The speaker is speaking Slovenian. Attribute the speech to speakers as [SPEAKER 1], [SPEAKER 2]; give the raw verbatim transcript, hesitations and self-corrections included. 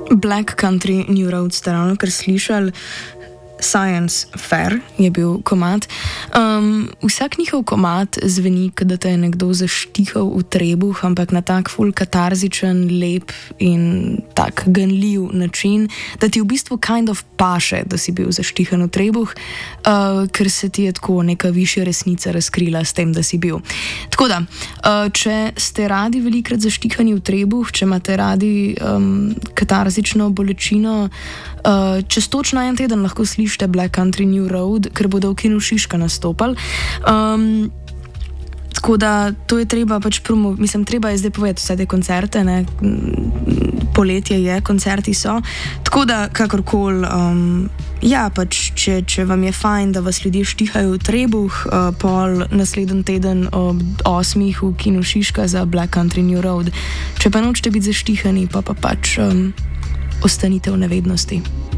[SPEAKER 1] Black Country New Road ste ravno kar slišali. Science Fair je bil komad. Um, vsak njihov komad zveni, kot da te je nekdo zaštihal v trebuh, ampak na tak ful katarzičen, lep in tak ganljiv način, da ti v bistvu kind of paše, da si bil zaštihan v trebuh, uh, ker se ti je tako neka višja resnica razkrila s tem, da si bil. Tako da, uh, če ste radi velikrat zaštihani v trebuh, če imate radi um, katarzično bolečino, uh, čez točno en teden lahko slišite Black Country New Road, ker bodo v kinu Šiška nastopali. Um, tako da to je treba pač promo, mislim, treba je zdaj povedati vse te koncerte, ne, poletje je, koncerti so, tako da kakorkoli, um, ja, pač, če, če vam je fajn, da vas ljudje štihajo v trebuh, uh, pol naslednji teden ob osmih v kinu Šiška za Black Country New Road. Če pa nočete biti zaštihani, pa pa pač um, ostanite v nevednosti.